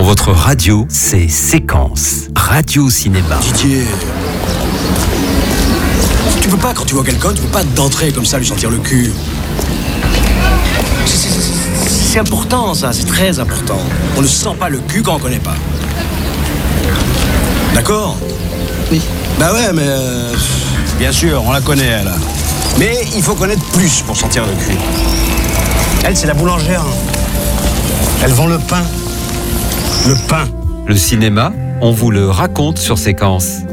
votre radio, c'est Séquence. Radio Cinéma. Didier, tu peux pas, quand tu vois quelqu'un, tu peux pas d'entrer comme ça, lui sentir le cul. C'est important ça, c'est très important. On ne sent pas le cul quand on connaît pas. D'accord ? Oui. Bah ouais, mais bien sûr, on la connaît elle. Mais il faut connaître plus pour sentir le cul. Elle, c'est la boulangère. Elle vend le pain. Le pain. Le cinéma, on vous le raconte sur Séquence.